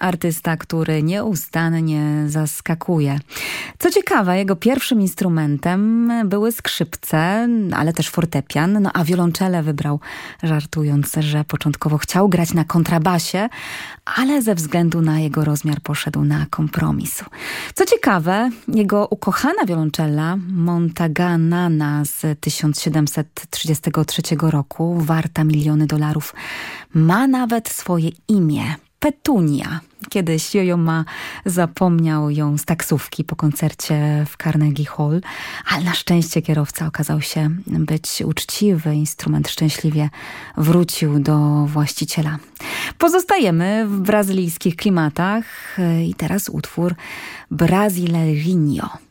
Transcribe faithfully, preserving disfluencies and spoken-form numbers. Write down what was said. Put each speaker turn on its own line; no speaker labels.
Artysta, który nieustannie zaskakuje. Co ciekawe, jego pierwszym instrumentem były skrzypce, ale też fortepian, no a wiolonczele wybrał, żartując, że początkowo chciał grać na kontrabasie, ale ze względu na jego rozmiar poszedł na kompromis. Co ciekawe, jego ukochana wiolonczela Montagnana z tysiąc siedemset trzydziestego trzeciego roku, warta miliony dolarów, ma nawet swoje imię. Petunia. Kiedyś Yo-Yo Ma zapomniał ją z taksówki po koncercie w Carnegie Hall, ale na szczęście kierowca okazał się być uczciwy. Instrument szczęśliwie wrócił do właściciela. Pozostajemy w brazylijskich klimatach i teraz utwór Brasileirinho.